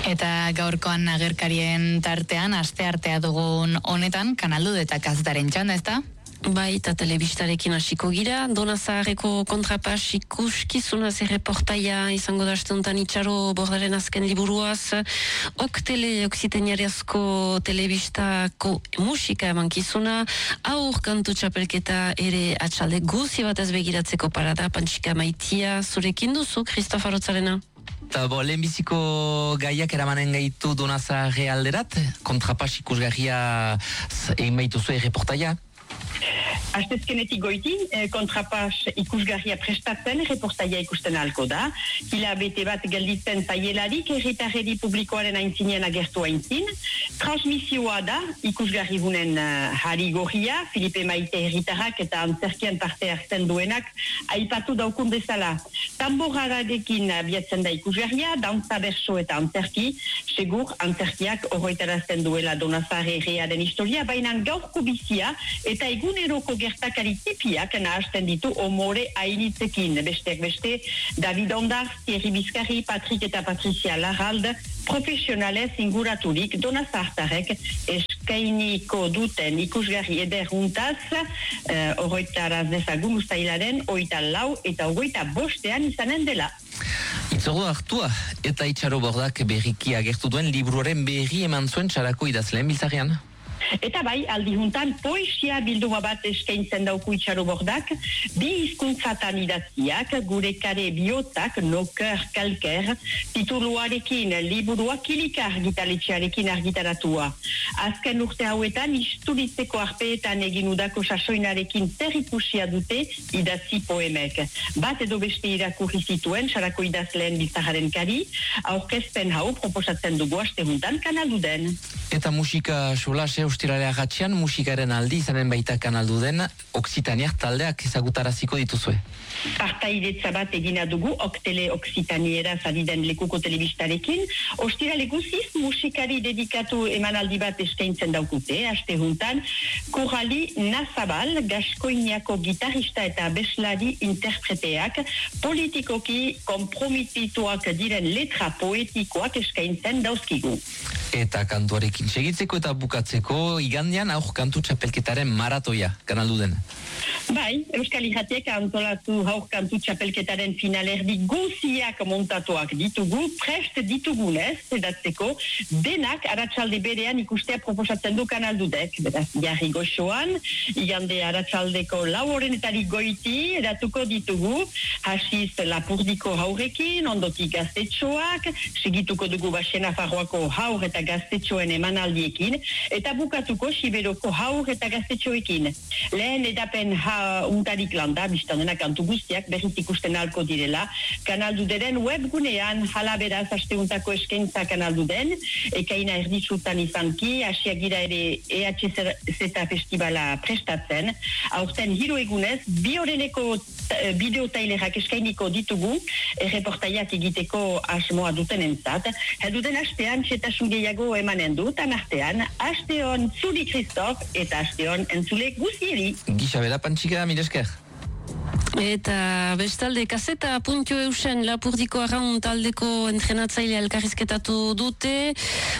Eta gaurkoan agerkarien tartean, asteartea dugun honetan, Kanaldu eta kazetaren txanda, ezta? Bai, eta telebistarekin hasiko gira. Dona Zaharreko kontrapas ikuskizunaz erreportaia izango da astuntan Itxaro Bordaren azken liburuaz. Oktele Oksiteniariazko telebistako musika emankizuna, aur kantu txapelketa ere atxalde guzi batez begiratzeko parada, Pantxika Maitia, zurekin duzu, Kristof Arotzarena? Eta lehenbiziko gaiak eramanen gaitu Dona Zaharre alderat, kontrapas ikusgarria egin baituzu erreportaia. Astezkenetik goiti, kontrapas ikusgarria prestatzen, reportaia ikusten ahalko da. Hilabete bat gelditzen zaielarik, herritarreri publikoaren aintzinean agertu aintzin. Transmisioa da, ikusgarri gunen Hari Gorria, Filipe Maite herritarrak eta antzerkian parte hartzen duenak, aipatu daukun bezala. Tamborararekin abiatzen da ikusgarria, dantza berso eta antzerki, segur antzerkiak horretarazten duela Dona Zaharre herriaren historia, baina gaurko bizia eta eguneroko gertakari tipiak nahazten ditu omore hainitzekin. Besteak beste, David Ondar, Thierry Bizkarri, Patrick eta Patricia Larralde, profesionalez inguraturik Dona Zahartarek eskainiko duten ikusgarri ederuntaz, horretaraz dezagun ustailaren 24 eta 25 izanen dela. Itzordu hartua eta Itxaro Bordak berriki agertu duen libruaren berri eman zuen txarako idazleen biltzarrean. Eta bai, aldi juntan, poesia bilduma bat eskaintzen dauku Itxaro Bordak, bi hizkuntzatan idatziak, gure kare biotak, noker, kalker, tituluarekin, liburua Kilika argitaletxearekin argitaratua. Azken urte hauetan, isturitzeko arpeetan egin udako sasoinarekin zerikusia dute idatzi poemek. Bat edo beste irakurri zituen, sarako idazleen biltzararen kari, aurkezpen hau proposatzen dugu aste juntan Kanaldu den. Eta musika solase ostiralea gatxean, musikaren aldi izanen baita Kanaldu den, Oksitaniak taldeak ezagutaraziko dituzue. Partairetza bat egina dugu, Oktele Oksitaniera zadiden lekuko telebistarekin. Ostirale guziz, musikari dedikatu emanaldi bat eskaintzen daukute, aste juntan, Korali Nazabal, Gaskoiniako gitarista eta beslari interpreteak, politikoki kompromitituak diren letra poetikoak eskaintzen dauzkigu. Eta kantuarekin segitzeko eta bukatzeko igandean aur kantu txapelketaren maratoia Kanaldu den. Bai, Euskal Irratiek antolatu aur kantu txapelketaren finalerdi guziak montatuak ditugu, prest ditugunez, edatzeko, denak aratsalde berean ikustea proposatzen du Kanaldudek. Beraz, jarri goxoan, igande aratsaldeko 4:00 goiti edatuko ditugu, hasiz Lapurdiko haurekin, ondotik gaztetxoak, segituko dugu Baxena Farroako haur eta gaztetxoen emanaldiekin, eta bukatuko Siberoko haur eta gaztetxoekin. Lehen edapen untarik landa, biztan dena kantu guztiak berriz ikusten ahalko direla, Kanalduderen webgunean, hala beraz asteuntako eskaintza Kanalduden, ekaina erditzutan izanki, asiagira ere EHZ festivala prestatzen, aurten hiru egunez, bi horeneko bideotailerak eskainiko ditugu, reportaiak egiteko asmoa duten entzat, heduden astean txetasun gehiago emanen dut, anartean, asteon zuri Kristof eta asteon entzule guzieri. Gixabela Pantxika, miresker. Eta bestalde, Kazeta.eusen Lapurdiko arraun taldeko entrenatzaile elkarrizketatu dute,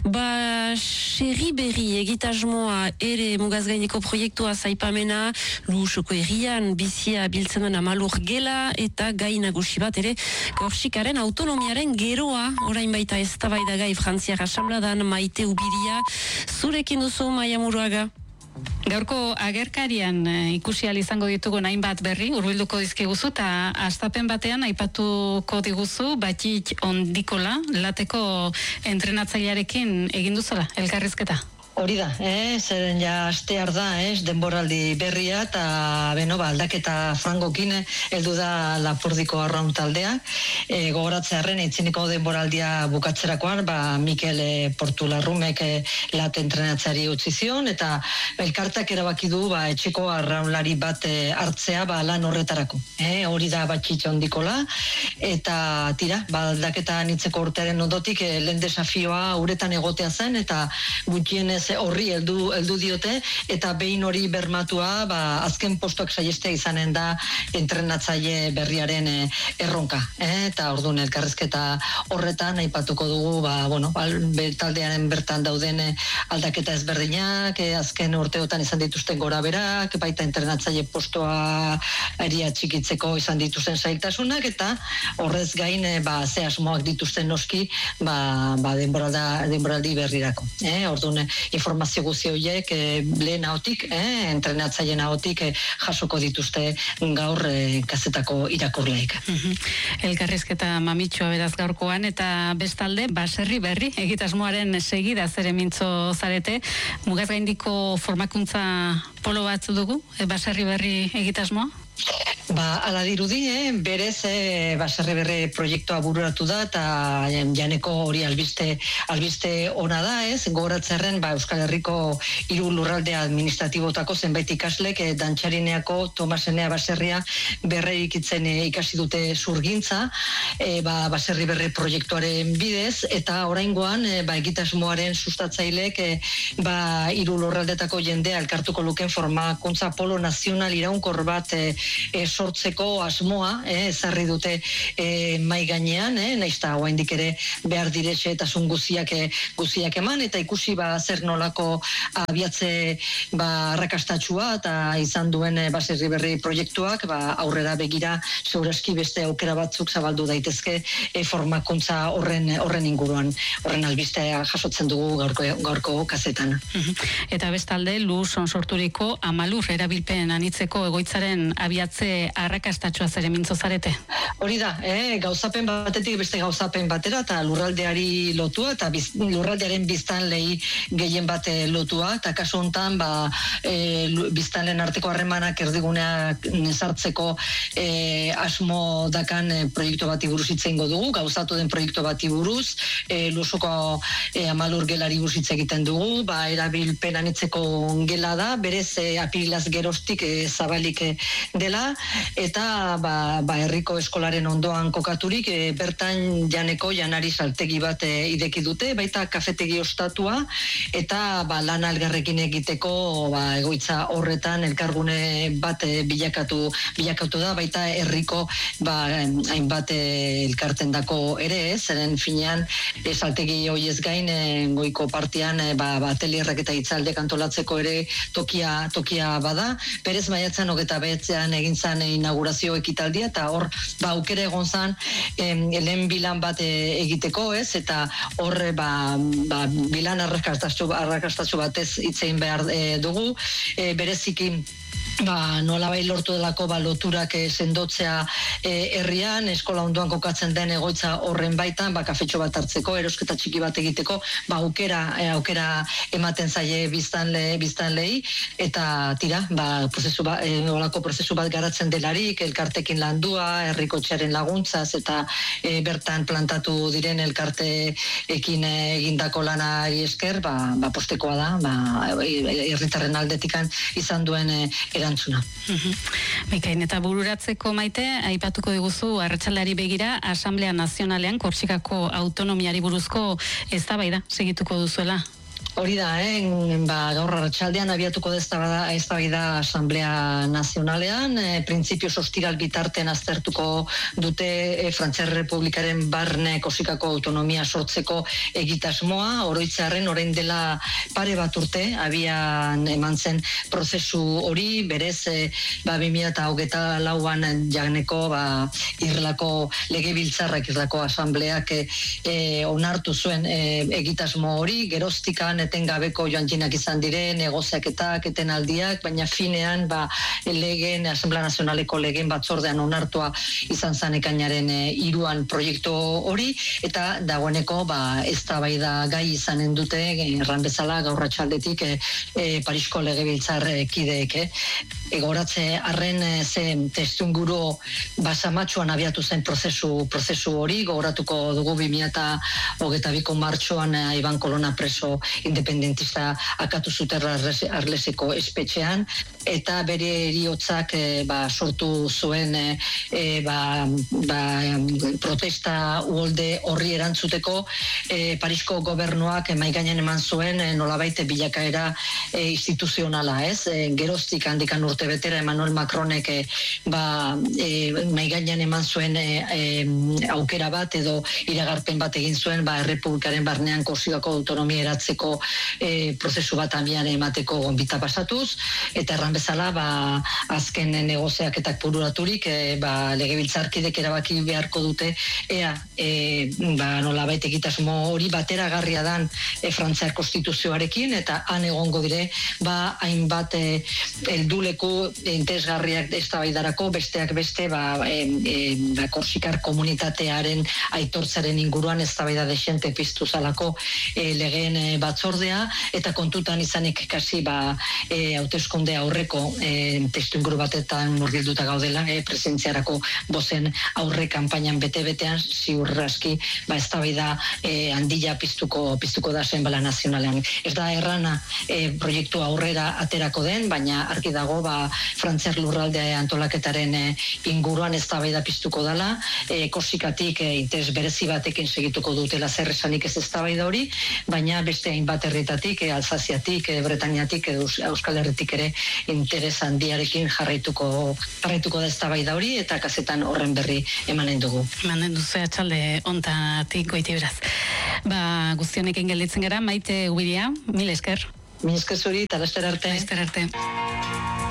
Xerri berri egitasmoa ere mugazgaineko proiektua zaipamena, Lusoko herrian bizia biltzen duen amalur gela eta gai nagusi bat ere Korsikaren autonomiaren geroa, orain baita eztabaida gai Frantziar Asambladan, Maite Ubiria, zurekin duzu Maia Muruaga. Gaurko agerkarian ikusi ahal izango ditugu hainbat berri, hurbilduko dizkiguzu eta hastapen batean aipatuko diguzu Batik Ondikola, lateko entrenatzailearekin egin duzula elkarrizketa. Hori da, zeren ja astear da, denboraldi berria eta aldaketa frangokin heldu da Lapurdiko arraun taldea. Gogoratzearren itziniko denboraldia bukatzerakoan, Mikel Portularrumek lat entrenatzari utzi zion eta elkartak erabaki du etxeko arraunlari bat hartzea lan horretarako. Hori da Batik Ondikola eta tira, aldaketa nitzeko urtearen ondotik lehen desafioa uretan egotea zen eta gutxienez horri heldu diote, eta behin hori bermatua, azken postuak saiestea izanen da entrenatzaile berriaren erronka. Eta orduan elkarrizketa horretan aipatuko dugu, taldearen bertan dauden aldaketa ezberdinak, azken urteotan izan dituzten gora berak, baita entrenatzaile postua eria txikitzeko izan dituzten zailtasunak, eta horrez gain ze asmoak dituzten noski denboraldi berrirako. Orduan informazio guzti horiek lehen ahotik, entrenatzaileen ahotik jasoko dituzte gaur kazetako irakurleek. Elkarrizketa mamitxoa beraz gaurkoan, eta bestalde baserri berri egitasmoaren segida ere mintzo zarete, mugaz gaindiko formakuntza polo bat dugu, baserri berri egitasmoa? Ala dirudi, berez baserri berri proiektua bururatu da, eta janeko hori albiste ona da, gogoratzerren Euskal Herriko 3 lurralde administratibotako zenbait ikaslek Dantxarineako Tomasenea baserria berreikitzen ikasi dute zurgintza, baserri berri proiektuaren bidez, eta oraingoan egitasmoaren sustatzailek 3 lurraldetako jendea elkartuko luken formakuntza polo nazional iraunkor bat sortzeko asmoa ezarri dute mai gainean, naizta oraindik ere behar diretxe eta guziak eman, eta ikusi zer nolako abiatze arrakastatsua eta izan duen baserri berri proiektuak, aurrera begira segurazki beste aukera batzuk zabaldu daitezke formakuntza horren inguruan, horren albistea jasotzen dugu gaurko kazetan. Eta bestalde, Luzon sorturiko Amalur erabilpen anitzeko egoitzaren abiatze arrakastatxoa ere mintzo zarete? Hori da, gauzapen batetik beste gauzapen batera, eta lurraldeari lotua, eta lurraldearen biztanlei gehien bat lotua, eta kasu honetan biztanleen arteko harremanak erdiguneak sartzeko asmo dakan proiektu bati buruz hitz egingo dugu, gauzatu den proiektu bati buruz, Luzoko Amalur gelari buruz hitz egiten dugu, erabilpen anitzeko gela da, berez apirilaz geroztik zabalik dela, eta herriko eskolaren ondoan kokaturik, bertan janari saltegi bat ideki dute, baita kafetegi ostatua, eta lana elgarrekin egiteko egoitza horretan elkargune bat bilakatu da, baita herriko hainbat elkarten dako ere, zeren finean saltegi hoiez gain goiko partian atelierrak eta hitzaldeak antolatzeko ere tokia bada. Perez maiatzen 29 egin zan inaugurazio ekitaldia, eta hor aukera egon zan lehen bilan bat egiteko, eta hor bilan arrakastatxo batez hitzein behar dugu, bereziki nola lortu delako loturak sendotzea herrian, eskola ondoan kokatzen den egoitza horren baitan, kafetxo bat hartzeko, erosketa txiki bat egiteko, aukera ematen zaie biztanlei, eta tira, olako prozesu bat garatzen delarik, elkartekin landua, herrikotxearen laguntzaz, eta bertan plantatu diren elkarteekin egindako lanari esker, postekoa da, herritarren aldetikan izan duen erantzuna. Bikain, eta bururatzeko Maite, aipatuko diguzu arratsaldeari begira, Asamblea Nazionalean Korsikako autonomiari buruzko eztabaida segituko duzuela. Hori da, gaur arratsaldean abiatuko da eztabaida Asamblea Nazionalean, printzipioz ostiral bitartean aztertuko dute Frantziar Republikaren barne Korsikako autonomia sortzeko egitasmoa, oroitzearren orain dela pare bat urte, abian eman zen prozesu hori, berez 2024an janeko Irlako legebiltzarrak, Irlako Asambleak onartu zuen egitasmo hori, geroztikan etengabeko joantzinak izan dire, negoziaketak, etenaldiak, baina finean Asamblea Nazionaleko legen batzordean onartua izan zan ekainaren 3an proiektu hori, eta dagoeneko eztabaida gai izanen dute, erran bezala gaur arratsaldetik Parisko legebiltzar kideek. Egoratze arren testuinguru basamatxoan abiatu zen prozesu hori, gogoratuko dugu 2022ko martxoan Iban Kolona preso independentista akatu zuterra Arleseko espetxean, eta bere eriotzak sortu zuen protesta uholde horri erantzuteko Parisko gobernuak maigainen eman zuen nolabait bilakaera instituzionala, ez? Geroztik handikan urte betera Emmanuel Macronek maigainen eman zuen aukera bat edo iragarpen bat egin zuen Errepublikaren barnean Korsikako autonomia eratzeko prozesu bat abian emateko gonbita pasatuz, eta erran bezala azken negoziaketak bururaturik legebiltzarkidek erabaki beharko dute ea nolabait egitasmo hori bateragarria dan Frantziar konstituzioarekin, eta han egongo dire hainbat helduleku interesgarriak eztabaidarako, besteak beste Korsikar komunitatearen aitortzaren inguruan eztabaida dexente piztu zalako legeen batzordea, eta kontutan izanik kasi hauteskunde aurreko testu inguru batetan murgilduta gaudela, presentziarako bozen aurre kanpainan bete-betean ziur aski eztabaida handia piztuko da Asanblea Nazionalean. Ez da errana proiektu aurrera aterako den, baina argi dago Frantziar lurraldea antolaketaren inguruan eztabaida piztuko dela, Korsikatik interes berezi batekin segituko dutela zer esanik ez eztabaida hori, baina beste hainbat herritatik, Alsaziatik, Bretaniatik, Euskal Herritik ere interes handiarekin jarraituko da eztabaida hori, eta kazetan horren berri emanen dugu. Emanen duzu atxalde ontatik goiti beraz. Guztionekin gelditzen gara, Maite Ubiria, mil esker. Mil esker zuri, eta laster arte. Laster arte.